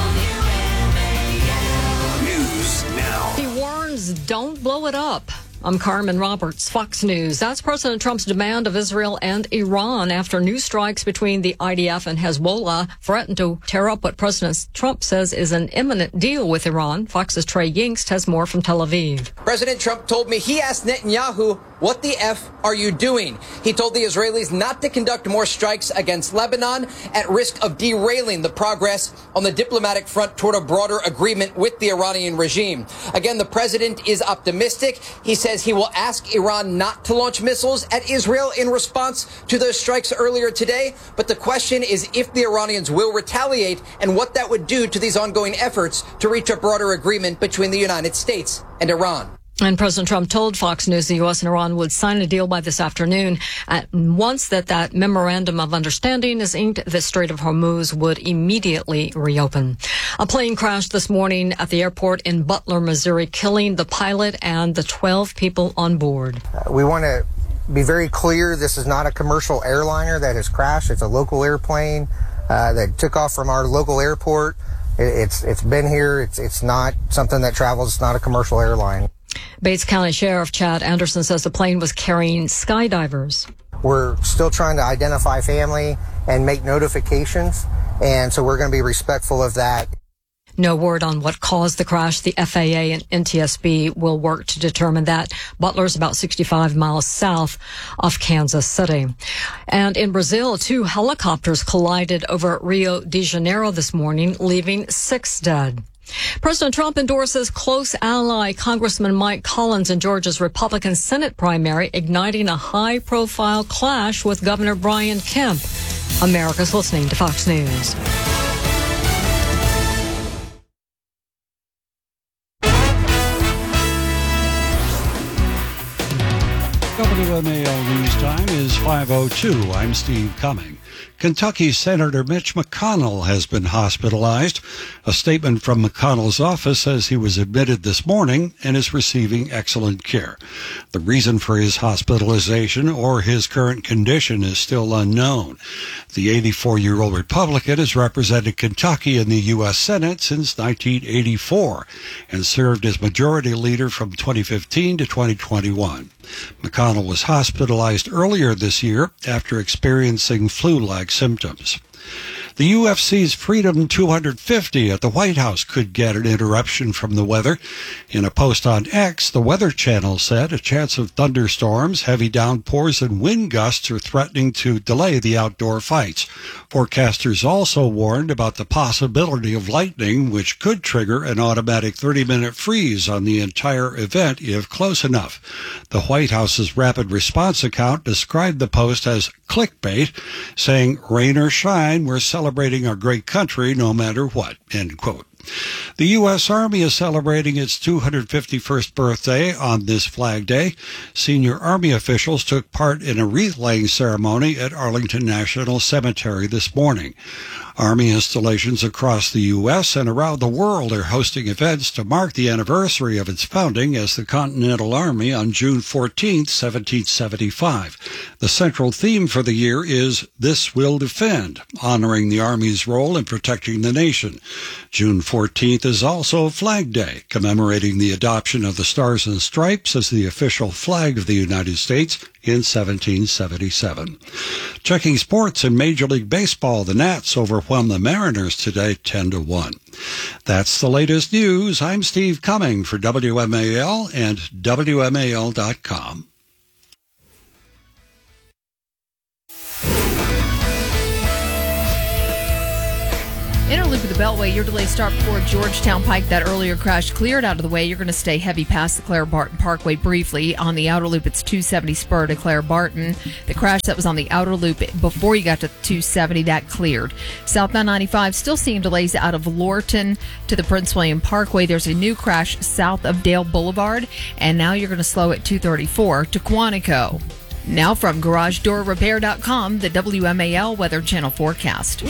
News now. He warns, don't blow it up. I'm Carmen Roberts, Fox News. That's President Trump's demand of Israel and Iran after new strikes between the I D F and Hezbollah threaten to tear up what President Trump says is an imminent deal with Iran. Fox's Trey Yingst has more from Tel Aviv. President Trump told me he asked Netanyahu, what the F are you doing? He told the Israelis not to conduct more strikes against Lebanon at risk of derailing the progress on the diplomatic front toward a broader agreement with the Iranian regime. Again, the president is optimistic. He says he will ask Iran not to launch missiles at Israel in response to those strikes earlier today. But the question is if the Iranians will retaliate and what that would do to these ongoing efforts to reach a broader agreement between the United States and Iran. And President Trump told Fox News the U S and Iran would sign a deal by this afternoon. At once that that memorandum of understanding is inked, the Strait of Hormuz would immediately reopen. A plane crashed this morning at the airport in Butler, Missouri, killing the pilot and the twelve people on board. Uh, we want to be very clear. This is not a commercial airliner that has crashed. It's a local airplane uh, that took off from our local airport. It, it's it's been here. It's it's not something that travels. It's not a commercial airline. Bates County Sheriff Chad Anderson says the plane was carrying skydivers. We're still trying to identify family and make notifications, and so we're going to be respectful of that. No word on what caused the crash. The F A A and N T S B will work to determine that. Butler's about sixty-five miles south of Kansas City. And in Brazil, two helicopters collided over Rio de Janeiro this morning, leaving six dead. President Trump endorses close ally Congressman Mike Collins in Georgia's Republican Senate primary, igniting a high-profile clash with Governor Brian Kemp. America's listening to Fox News. W M A L News Time is five oh two. I'm Steve Cumming. Kentucky Senator Mitch McConnell has been hospitalized. A statement from McConnell's office says he was admitted this morning and is receiving excellent care. The reason for his hospitalization or his current condition is still unknown. The eighty-four-year-old Republican has represented Kentucky in the U S Senate since nineteen eighty-four and served as majority leader from twenty fifteen to twenty twenty-one. McConnell was hospitalized earlier this year after experiencing flu-like symptoms. The U F C's Freedom two fifty at the White House could get an interruption from the weather. In a post on X, the Weather Channel said a chance of thunderstorms, heavy downpours, and wind gusts are threatening to delay the outdoor fights. Forecasters also warned about the possibility of lightning, which could trigger an automatic thirty-minute freeze on the entire event if close enough. The White House's rapid response account described the post as clickbait, saying, "Rain or shine, we're celebrating our great country no matter what," end quote. The U S Army is celebrating its two hundred fifty-first birthday on this Flag Day. Senior Army officials took part in a wreath-laying ceremony at Arlington National Cemetery this morning. Army installations across the U S and around the world are hosting events to mark the anniversary of its founding as the Continental Army on June fourteenth, seventeen seventy-five. The central theme for the year is "This Will Defend," honoring the Army's role in protecting the nation. June fourteenth is also Flag Day, commemorating the adoption of the Stars and Stripes as the official flag of the United States in seventeen seventy-seven. Checking sports in Major League Baseball, the Nats overwhelmed the Mariners today ten to one. That's the latest news. I'm Steve Cumming for W M A L and W M A L dot com. Inner loop of the Beltway, your delay start before Georgetown Pike. That earlier crash cleared out of the way. You're going to stay heavy past the Claire Barton Parkway briefly. On the outer loop, it's two seventy spur to Claire Barton. The crash that was on the outer loop before you got to two seventy, that cleared. Southbound ninety-five, still seeing delays out of Lorton to the Prince William Parkway. There's a new crash south of Dale Boulevard, and now you're going to slow at two thirty-four to Quantico. Now from garage door repair dot com, the W M A L Weather Channel forecast.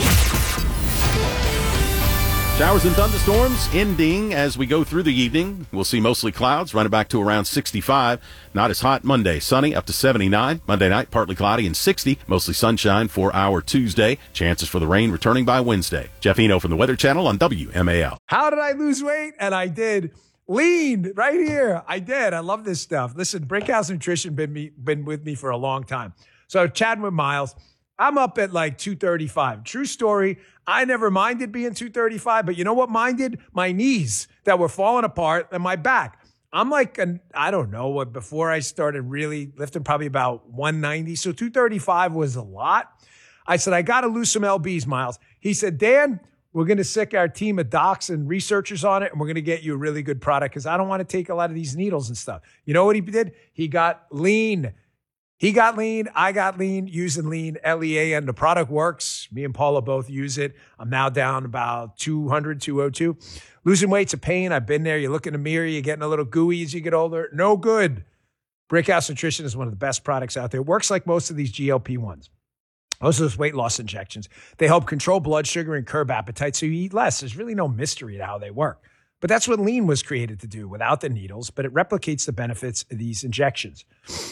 Showers and thunderstorms ending as we go through the evening. We'll see mostly clouds, running back to around sixty-five. Not as hot Monday. Sunny up to seventy-nine. Monday night, partly cloudy and sixty. Mostly sunshine for our Tuesday. Chances for the rain returning by Wednesday. Jeff Eno from the Weather Channel on W M A L. How did I lose weight? And I did. Lean right here. I did. I love this stuff. Listen, Brickhouse Nutrition been me been with me for a long time. So chatting with Miles, I'm up at like two thirty-five. True story. I never minded being two thirty-five, but you know what minded? My knees that were falling apart and my back. I'm like, an, I don't know what, before I started really lifting, probably about one ninety. So two thirty-five was a lot. I said, I got to lose some L Bs, Miles. He said, Dan, we're going to sick our team of docs and researchers on it, and we're going to get you a really good product because I don't want to take a lot of these needles and stuff. You know what he did? He got lean. He got lean. I got lean using lean, L E A N. The product works. Me and Paula both use it. I'm now down about two hundred, two oh two. Losing weight's a pain. I've been there. You look in the mirror, you're getting a little gooey as you get older. No good. Brickhouse Nutrition is one of the best products out there. It works like most of these G L P ones. Most of those weight loss injections. They help control blood sugar and curb appetite so you eat less. There's really no mystery to how they work. But that's what lean was created to do without the needles, but it replicates the benefits of these injections.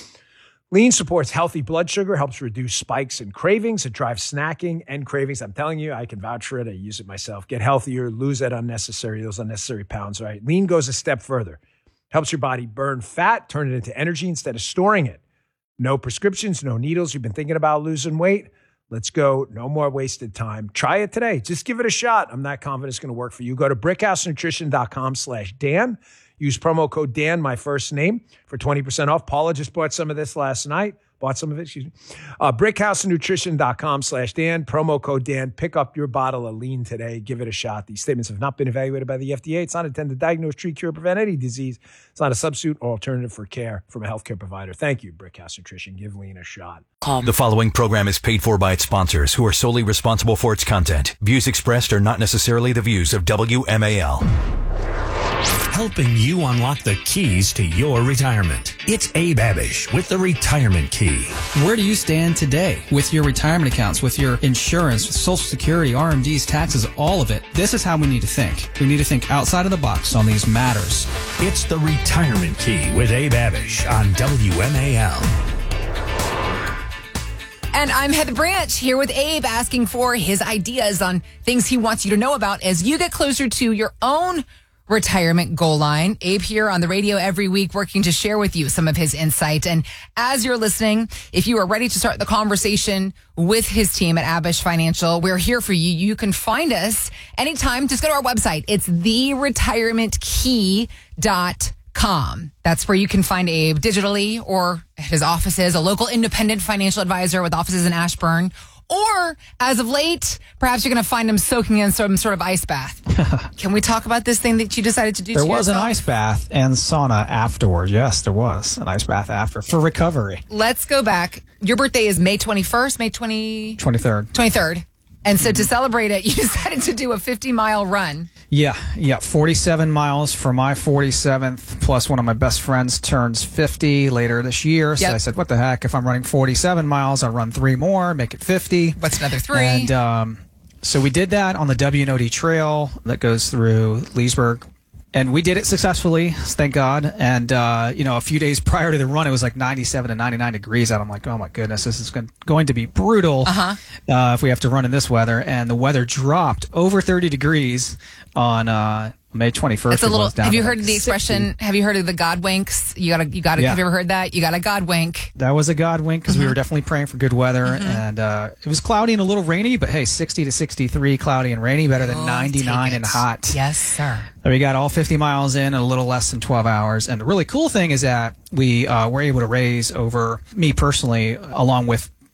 Lean supports healthy blood sugar, helps reduce spikes and cravings. It drives snacking and cravings. I'm telling you, I can vouch for it. I use it myself. Get healthier, lose that unnecessary, those unnecessary pounds, right? Lean goes a step further. Helps your body burn fat, turn it into energy instead of storing it. No prescriptions, no needles. You've been thinking about losing weight? Let's go. No more wasted time. Try it today. Just give it a shot. I'm not confident it's going to work for you. Go to brickhousenutrition.com slash Dan. Use promo code Dan, my first name, for twenty percent off. Paula just bought some of this last night. Bought some of it, excuse me. Uh, brickhousenutrition.com slash Dan. Promo code Dan. Pick up your bottle of lean today. Give it a shot. These statements have not been evaluated by the F D A. It's not intended to diagnose, treat, cure, prevent any disease. It's not a substitute or alternative for care from a healthcare provider. Thank you, Brickhouse Nutrition. Give lean a shot. The following program is paid for by its sponsors, who are solely responsible for its content. Views expressed are not necessarily the views of W M A L. Helping you unlock the keys to your retirement. It's Abe Abish with the Retirement Key. Where do you stand today with your retirement accounts, with your insurance, with Social Security, R M Ds, taxes, all of it? This is how we need to think. We need to think outside of the box on these matters. It's the Retirement Key with Abe Abish on W M A L. And I'm Heather Branch here with Abe, asking for his ideas on things he wants you to know about as you get closer to your own retirement goal line. Abe here on the radio every week, working to share with you some of his insight. And as you're listening, if you are ready to start the conversation with his team at Abish Financial, we're here for you. You can find us anytime. Just go to our website. It's the retirement key dot com. That's where you can find Abe digitally or at his offices, a local independent financial advisor with offices in Ashburn. Or, as of late, perhaps you're going to find him soaking in some sort of ice bath. Can we talk about this thing that you decided to do There to was yourself? an ice bath and sauna afterwards. Yes, there was an ice bath after for recovery. Let's go back. Your birthday is May twenty-first, May twentieth? twenty-third. twenty-third. And so to celebrate it, you decided to do a fifty-mile run. Yeah, yeah, forty-seven miles for my forty-seventh, plus one of my best friends turns fifty later this year. So Yep. I said, what the heck, if I'm running forty-seven miles, I'll run three more, make it fifty. What's another three? And um, so we did that on the W N O D trail that goes through Leesburg. And we did it successfully, thank God. And, uh, you know, a few days prior to the run, it was like ninety-seven to ninety-nine degrees out. I'm like, oh, my goodness, this is going to be brutal uh-huh. uh, if we have to run in this weather. And the weather dropped over thirty degrees on uh, May twenty-first. It's a little. It was down Have you to heard like the expression? sixty. Have you heard of the God winks? You gotta. You gotta. Yeah. Have you ever heard that? You got a God wink. That was a God wink because Mm-hmm. we were definitely praying for good weather. Mhm. And uh, it was cloudy and a little rainy, but hey, sixty to sixty-three, cloudy and rainy, better than Oh, ninety-nine take and it. hot. Yes, sir. We got all fifty miles in in a little less than twelve hours. And the really cool thing is that we uh, were able to raise over, me personally, along with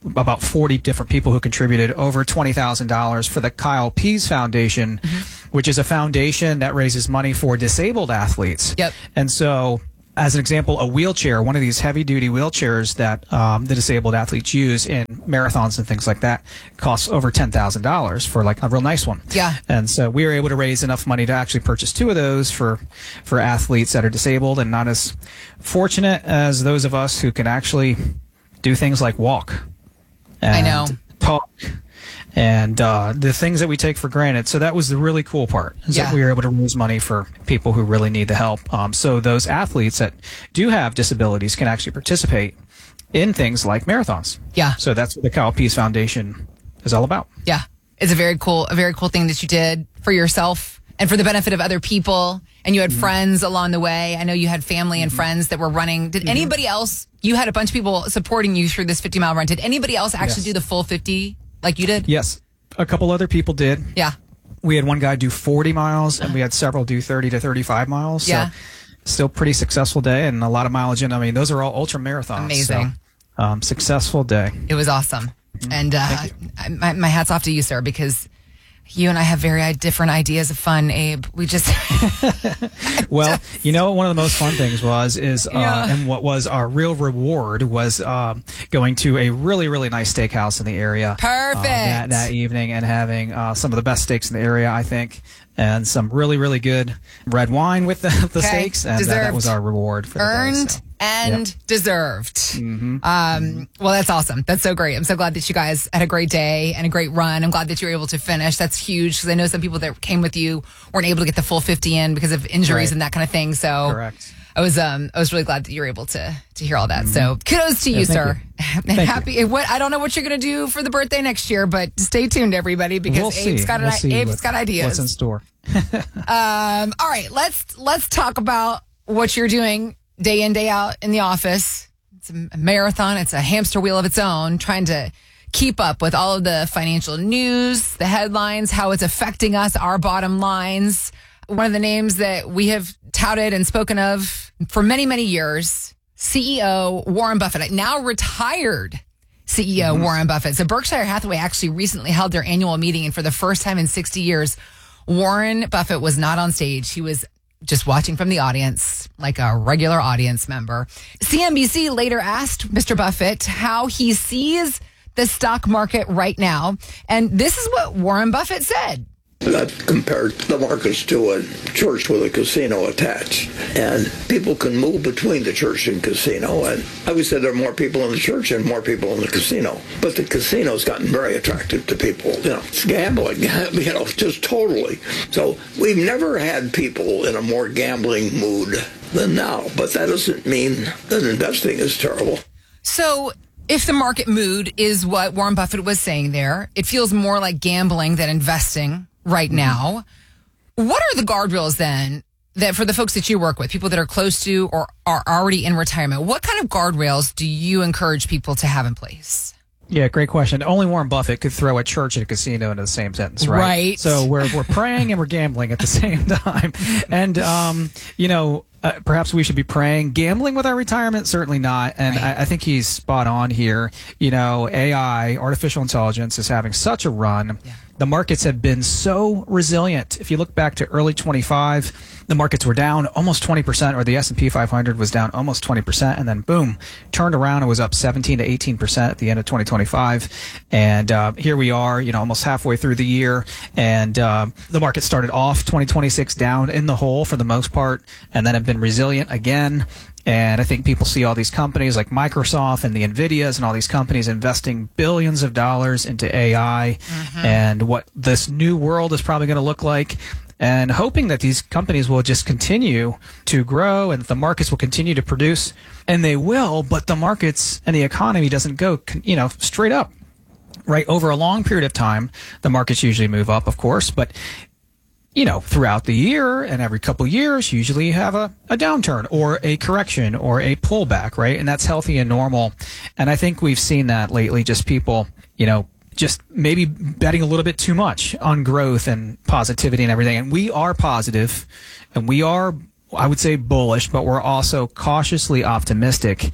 about forty different people who contributed over twenty thousand dollars for the Kyle Pease Foundation, mm-hmm. which is a foundation that raises money for disabled athletes. Yep. And so, as an example, a wheelchair, one of these heavy-duty wheelchairs that um, the disabled athletes use in marathons and things like that, costs over ten thousand dollars for like a real nice one. Yeah. And so we were able to raise enough money to actually purchase two of those for, for athletes that are disabled and not as fortunate as those of us who can actually do things like walk. And I know. Talk. And uh, the things that we take for granted. So that was the really cool part, is Yeah. that we were able to raise money for people who really need the help. Um, so those athletes that do have disabilities can actually participate in things like marathons. Yeah. So that's what the Kyle Pease Foundation is all about. Yeah. It's a very cool, a very cool thing that you did for yourself and for the benefit of other people. And you had mm-hmm. friends along the way. I know you had family and mm-hmm. friends that were running. Did mm-hmm. anybody else, you had a bunch of people supporting you through this fifty mile run. Did anybody else actually Yes. do the full fifty like you did? Yes. A couple other people did. Yeah. We had one guy do forty miles, and we had several do thirty to thirty-five miles. Yeah. So still pretty successful day and a lot of mileage in. I mean, those are all ultra marathons. Amazing. So, um, successful day. It was awesome. And uh, I- my, my hat's off to you, sir, because you and I have very different ideas of fun, Abe. We just... Well, you know, one of the most fun things was, is, uh, Yeah. and what was our real reward was um, going to a really, really nice steakhouse in the area. Perfect. Uh, that, that evening and having uh, some of the best steaks in the area, I think, and some really, really good red wine with the, the Okay. steaks. And uh, that was our reward for the Earned day, so. and Yep. deserved. Mm-hmm. Um, well, that's awesome. That's so great. I'm so glad that you guys had a great day and a great run. I'm glad that you were able to finish. That's huge because I know some people that came with you weren't able to get the full fifty in because of injuries Right. and that kind of thing. So Correct. I was um I was really glad that you were able to to hear all that. So kudos to Yeah, you, thank sir. Thank Happy. What I don't know what you're gonna do for the birthday next year, but stay tuned, everybody, because We'll see. Abe's got an, We'll see Abe's what- got ideas. What's in store? Um, all right, let's let's talk about what you're doing day in, day out in the office. It's a marathon, it's a hamster wheel of its own, trying to keep up with all of the financial news, the headlines, how it's affecting us, our bottom lines. One of the names that we have touted and spoken of for many, many years, C E O Warren Buffett, now retired C E O mm-hmm. Warren Buffett. So Berkshire Hathaway actually recently held their annual meeting, and for the first time in sixty years, Warren Buffett was not on stage. He was just watching from the audience, like a regular audience member. C N B C later asked Mister Buffett how he sees the stock market right now. And this is what Warren Buffett said. I've compared the markets to a church with a casino attached. And people can move between the church and casino. And I would say there are more people in the church and more people in the casino. But the casino's gotten very attractive to people. You know, it's gambling, you know, just totally. So we've never had people in a more gambling mood than now. But that doesn't mean that investing is terrible. So if the market mood is what Warren Buffett was saying there, it feels more like gambling than investing right now. What are the guardrails then that for the folks that you work with, people that are close to or are already in retirement, what kind of guardrails do you encourage people to have in place? Yeah, great question. Only Warren Buffett could throw a church and a casino into the same sentence, right? Right. So we're we're praying and we're gambling at the same time. And, um, you know, uh, perhaps we should be praying. Gambling with our retirement? Certainly not. And Right. I, I think he's spot on here. You know, A I, artificial intelligence, is having such a run. Yeah. The markets have been so resilient. If you look back to early twenty-five, the markets were down almost twenty percent, or the S and P five hundred was down almost twenty percent, and then boom, turned around and was up seventeen to eighteen percent at the end of twenty twenty-five. And uh, here we are, you know, almost halfway through the year, and uh, the market started off twenty twenty-six down in the hole for the most part, and then have been resilient again. And I think people see all these companies like Microsoft and the NVIDIAs and all these companies investing billions of dollars into A I mm-hmm. and what this new world is probably going to look like, and hoping that these companies will just continue to grow and that the markets will continue to produce. And they will, but the markets and the economy doesn't go, you know, straight up. Right? Over a long period of time, the markets usually move up, of course, but you know, throughout the year and every couple of years, usually you have a, a downturn or a correction or a pullback, right? And that's healthy and normal. And I think we've seen that lately, just people, you know, just maybe betting a little bit too much on growth and positivity and everything. And we are positive and we are, I would say, bullish, but we're also cautiously optimistic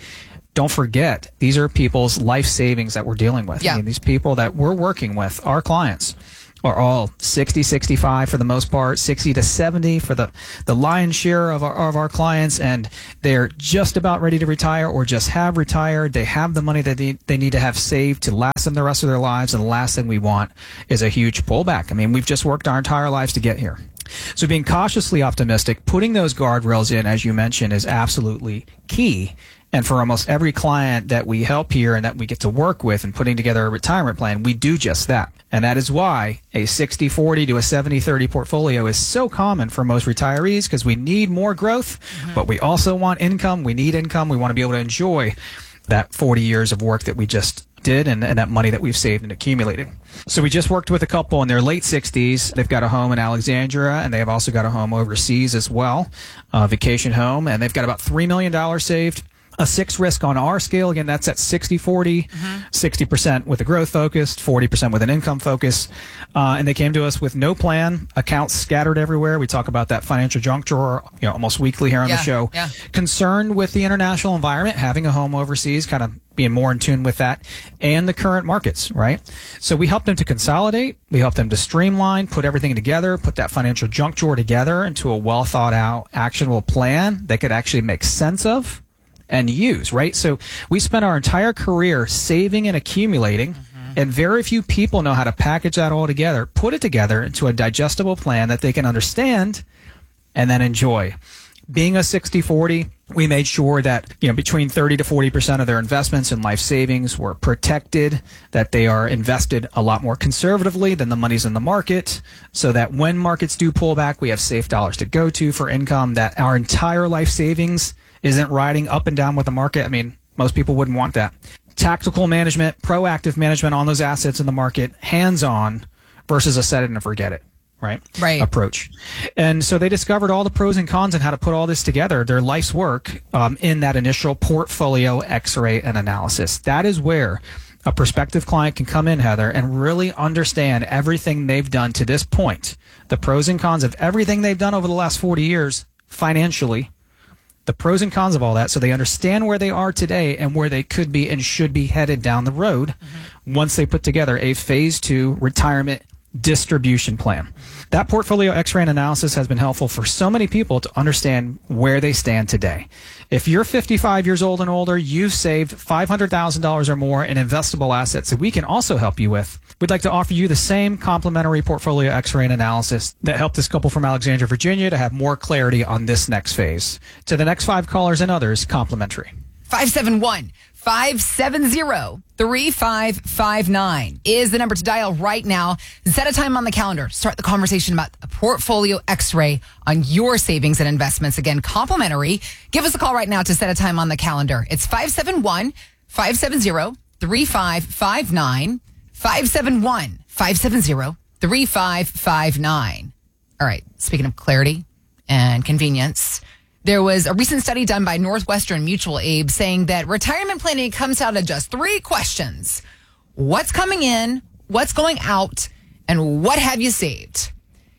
don't forget, these are people's life savings that we're dealing with. Yeah. I mean, these people that we're working with, our clients, are all sixty, sixty-five for the most part, sixty to seventy for the, the lion's share of our, of our clients, and they're just about ready to retire or just have retired. They have the money that they, they need to have saved to last them the rest of their lives, and the last thing we want is a huge pullback. I mean, we've just worked our entire lives to get here. So being cautiously optimistic, putting those guardrails in, as you mentioned, is absolutely key. And for almost every client that we help here and that we get to work with in putting together a retirement plan, we do just that. And that is why a sixty forty to a seventy thirty portfolio is so common for most retirees, because we need more growth, mm-hmm. but we also want income. We need income. We want to be able to enjoy that forty years of work that we just did and, and that money that we've saved and accumulated. So we just worked with a couple in their late sixties. They've got a home in Alexandria, and they have also got a home overseas as well, a vacation home, and they've got about three million dollars saved. A six risk on our scale, again, that's at sixty forty, mm-hmm. sixty percent with a growth focus, forty percent with an income focus. Uh, and they came to us with no plan, accounts scattered everywhere. We talk about that financial junk drawer, you know, almost weekly here on yeah, the show. Yeah. Concerned with the international environment, having a home overseas, kind of being more in tune with that, and the current markets, right? So we helped them to consolidate. We helped them to streamline, put everything together, put that financial junk drawer together into a well thought out, actionable plan that could actually make sense of and use, right? So we spent our entire career saving and accumulating, mm-hmm. and very few people know how to package that all together, put it together into a digestible plan that they can understand and then enjoy. Being a sixty forty, we made sure that, you know, between thirty to forty percent of their investments in life savings were protected, that they are invested a lot more conservatively than the money's in the market, so that when markets do pull back, we have safe dollars to go to for income, that our entire life savings isn't riding up and down with the market. I mean, most people wouldn't want that. Tactical management, proactive management on those assets in the market, hands-on versus a set it and forget it, right? Right. Approach. And so they discovered all the pros and cons and how to put all this together, their life's work, um, in that initial portfolio X-ray and analysis. That is where a prospective client can come in, Heather, and really understand everything they've done to this point, the pros and cons of everything they've done over the last forty years financially, the pros and cons of all that, so they understand where they are today and where they could be and should be headed down the road, mm-hmm. once they put together a phase two retirement distribution plan. That portfolio X-ray and analysis has been helpful for so many people to understand where they stand today. If you're fifty-five years old and older, you've saved five hundred thousand dollars or more in investable assets that we can also help you with. We'd like to offer you the same complimentary portfolio X-ray and analysis that helped this couple from Alexandria, Virginia, to have more clarity on this next phase. To the next five callers and others, complimentary. five seven one, five seven zero, three five five nine is the number to dial right now. Set a time on the calendar. Start the conversation about a portfolio X-ray on your savings and investments. Again, complimentary. Give us a call right now to set a time on the calendar. It's five seven one, five seven zero, three five five nine. five seven one, five seven zero, three five five nine. All right. Speaking of clarity and convenience, there was a recent study done by Northwestern Mutual, Abe, saying that retirement planning comes down to just three questions. What's coming in, what's going out, and what have you saved?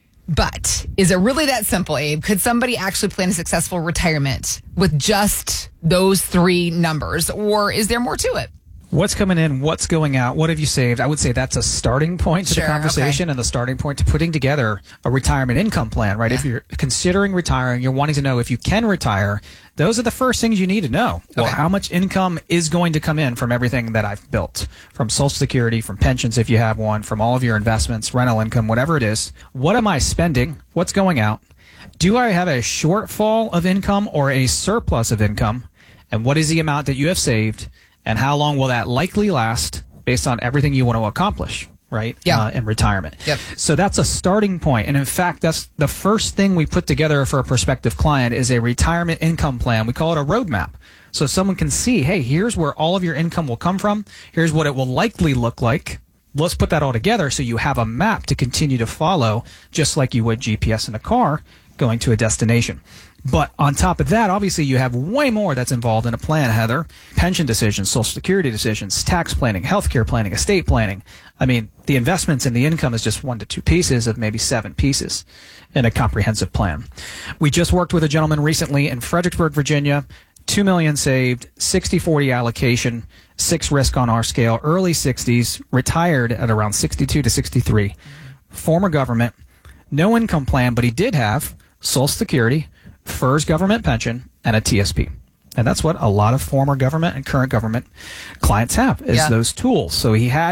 But is it really that simple, Abe? Could somebody actually plan a successful retirement with just those three numbers, or is there more to it? What's coming in? What's going out? What have you saved? I would say that's a starting point to Sure, the conversation, okay. and the starting point to putting together a retirement income plan, right? Yeah. If you're considering retiring, you're wanting to know if you can retire, those are the first things you need to know. Well, Okay. how much income is going to come in from everything that I've built, from Social Security, from pensions if you have one, from all of your investments, rental income, whatever it is. What am I spending? What's going out? Do I have a shortfall of income or a surplus of income? And what is the amount that you have saved? And how long will that likely last based on everything you want to accomplish, right? Yeah. Uh, in retirement. Yep. So that's a starting point. And in fact, that's the first thing we put together for a prospective client is a retirement income plan. We call it a roadmap. So someone can see, hey, here's where all of your income will come from. Here's what it will likely look like. Let's put that all together so you have a map to continue to follow, just like you would G P S in a car going to a destination. But on top of that, obviously, you have way more that's involved in a plan, Heather. Pension decisions, Social Security decisions, tax planning, healthcare planning, estate planning. I mean, the investments and the income is just one to two pieces of maybe seven pieces in a comprehensive plan. We just worked with a gentleman recently in Fredericksburg, Virginia, two million saved, sixty forty allocation, six risk on our scale, early sixties, retired at around sixty-two to sixty-three. Former government, no income plan, but he did have Social Security, F E R S government pension, and a T S P. And that's what a lot of former government and current government clients have, is Yeah. those tools. So he had